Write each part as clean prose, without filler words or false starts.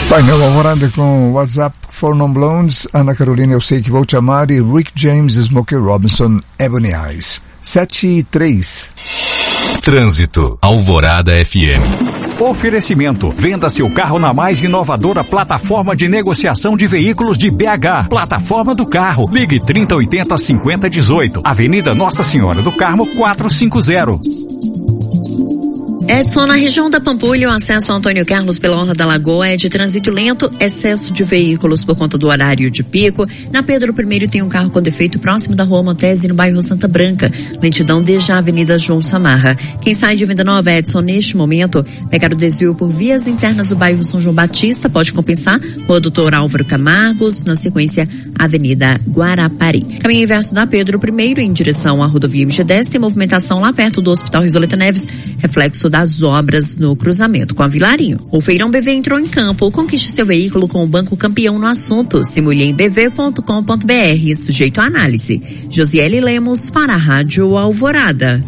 Painel Alvorada com WhatsApp for Non-Blondes, Ana Carolina Eu Sei Que Vou Te Amar e Rick James, Smokey Robinson, Ebony Eyes. 7:03. Trânsito, Alvorada FM. Oferecimento, venda seu carro na mais inovadora plataforma de negociação de veículos de BH. Plataforma do Carro. Ligue 3080-5018. Avenida Nossa Senhora do Carmo, 450. Edson, na região da Pampulha, o acesso a Antônio Carlos pela Orla da Lagoa é de trânsito lento, excesso de veículos por conta do horário de pico. Na Pedro I tem um carro com defeito próximo da Rua Montese, no bairro Santa Branca. Lentidão desde a Avenida João Samarra. Quem sai de Venda Nova, Edson, neste momento, pegar o desvio por vias internas do bairro São João Batista, pode compensar. Rua Doutor Álvaro Camargos, na sequência, Avenida Guarapari. Caminho inverso da Pedro I, em direção à rodovia MG10, tem movimentação lá perto do Hospital Risoleta Neves, reflexo das obras no cruzamento com a Vilarinho. O Feirão BV entrou em campo. Conquiste seu veículo com o Banco Campeão no assunto. Simule em bv.com.br. Sujeito à análise. Josiele Lemos para a Rádio Alvorada.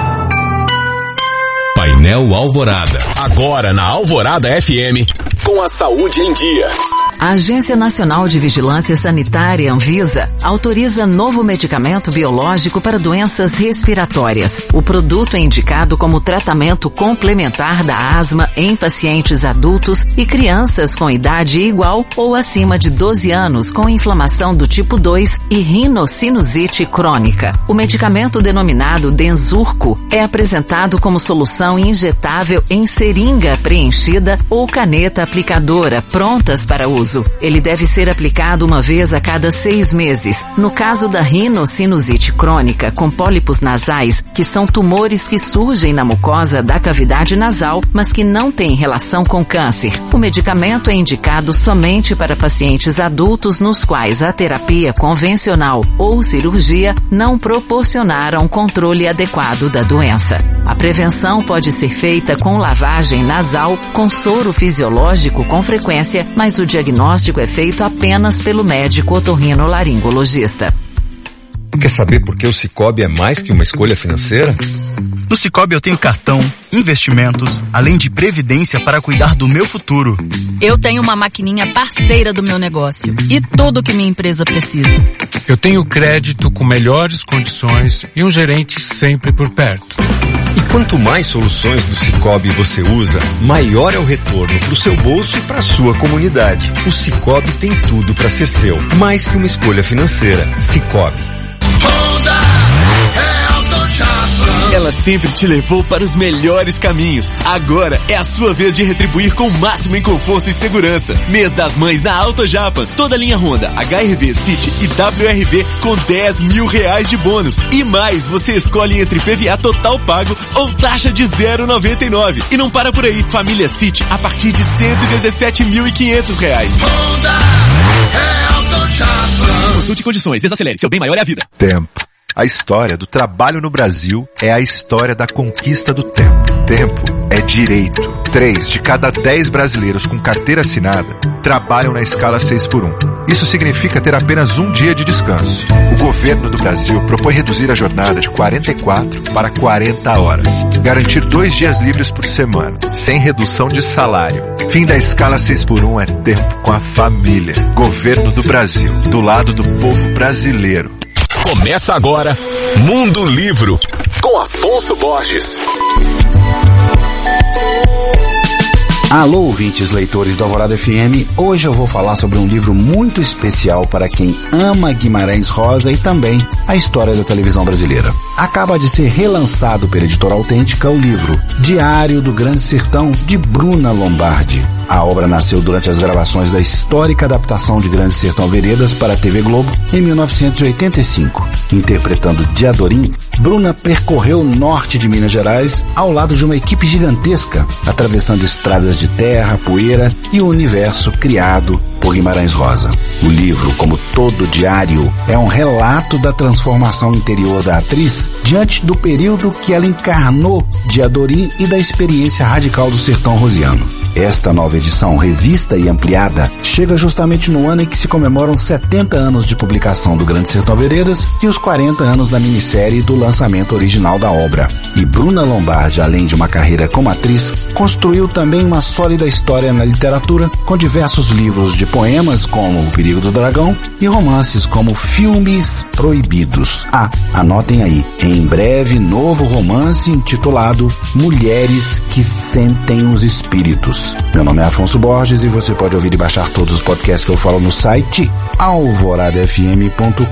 Painel Alvorada. Agora na Alvorada FM, com a saúde em dia. A Agência Nacional de Vigilância Sanitária, Anvisa, autoriza novo medicamento biológico para doenças respiratórias. O produto é indicado como tratamento complementar da asma em pacientes adultos e crianças com idade igual ou acima de 12 anos com inflamação do tipo 2 e rinocinusite crônica. O medicamento denominado Denzurco é apresentado como solução injetável em seringa preenchida ou caneta aplicadora prontas para uso. Ele deve ser aplicado uma vez a cada 6 meses. No caso da rinocinusite crônica com pólipos nasais, que são tumores que surgem na mucosa da cavidade nasal, mas que não têm relação com câncer, o medicamento é indicado somente para pacientes adultos nos quais a terapia convencional ou cirurgia não proporcionaram controle adequado da doença. A prevenção pode ser feita com lavagem nasal, com soro fisiológico com frequência, mas o diagnóstico é feito apenas pelo médico otorrinolaringologista. Quer saber por que o Sicoob é mais que uma escolha financeira? No Sicoob eu tenho cartão, investimentos, além de previdência para cuidar do meu futuro. Eu tenho uma maquininha parceira do meu negócio e tudo que minha empresa precisa. Eu tenho crédito com melhores condições e um gerente sempre por perto. E quanto mais soluções do Sicoob você usa, maior é o retorno para o seu bolso e para a sua comunidade. O Sicoob tem tudo para ser seu, mais que uma escolha financeira. Sicoob. Ela sempre te levou para os melhores caminhos. Agora é a sua vez de retribuir com o máximo em conforto e segurança. Mês das Mães na Auto Japan. Toda linha Honda, HR-V, City e WR-V com R$10 mil de bônus. E mais, você escolhe entre PVA total pago ou taxa de 0,99. E não para por aí. Família City a partir de R$117.500. Honda é Auto Japan. Consulte condições, desacelere. Seu bem maior é a vida. Tempo. A história do trabalho no Brasil é a história da conquista do tempo. Tempo é direito. 3 de cada 10 brasileiros com carteira assinada trabalham na escala 6x1. Isso significa ter apenas um dia de descanso. O governo do Brasil propõe reduzir a jornada de 44 para 40 horas. Garantir 2 dias livres por semana, sem redução de salário. Fim da escala 6x1 é tempo com a família. Governo do Brasil, do lado do povo brasileiro. Começa agora Mundo Livro, com Afonso Borges. Alô, ouvintes leitores da Alvorada FM. Hoje eu vou falar sobre um livro muito especial para quem ama Guimarães Rosa e também a história da televisão brasileira. Acaba de ser relançado pela Editora Autêntica o livro Diário do Grande Sertão, de Bruna Lombardi. A obra nasceu durante as gravações da histórica adaptação de Grande Sertão Veredas para a TV Globo em 1985. Interpretando Diadorim, Bruna percorreu o norte de Minas Gerais ao lado de uma equipe gigantesca, atravessando estradas de terra, poeira e o universo criado por Guimarães Rosa. O livro, como todo diário, é um relato da transformação interior da atriz diante do período que ela encarnou de Adorim e da experiência radical do sertão rosiano. Esta nova edição, revista e ampliada, chega justamente no ano em que se comemoram 70 anos de publicação do Grande Sertão Veredas e os 40 anos da minissérie do lançamento original da obra. E Bruna Lombardi, além de uma carreira como atriz, construiu também uma sólida história na literatura, com diversos livros de poemas, como O Perigo do Dragão, e romances como Filmes Proibidos. Anotem aí, em breve, novo romance intitulado Mulheres que Sentem os Espíritos. Meu nome é Afonso Borges e você pode ouvir e baixar todos os podcasts que eu falo no site alvoradafm.com.br.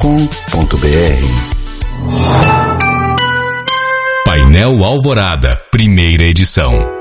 Painel Alvorada, primeira edição.